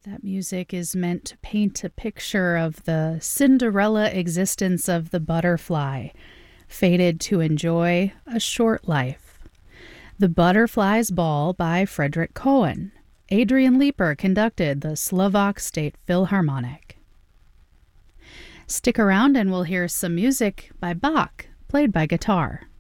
That music is meant to paint a picture of the Cinderella existence of the butterfly, fated to enjoy a short life. The Butterfly's Ball by Frederick Cohen. Adrian Leeper conducted the Slovak State Philharmonic. Stick around and we'll hear some music by Bach, played by guitar.